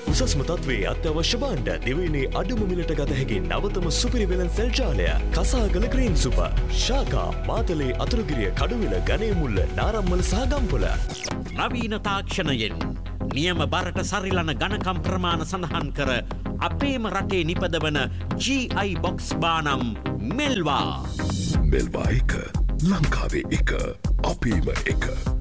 උසස්ම තත්ත්වයේ අත්‍යවශ්‍ය භාණ්ඩ දිවයිනේ අඩුම මිලට ගත හැකි නවතම සුපිරි වෙළඳසැල් ජාලය කසාගල ග්‍රීන් සුපර් ශාකා මාතලේ අතුරුගිරිය කඩුවිල ගණේමුල්ල නාරම්මල සහ ගම්පොළ නවීන තාක්ෂණයෙන් නියම බරට සරිලන ඝනකම් ප්‍රමාණ සඳහන් කර අපේම රටේ නිපදවන GI බොක්ස් බානම් මෙල්වා 1 ලංකාවේ 1 අපේම 1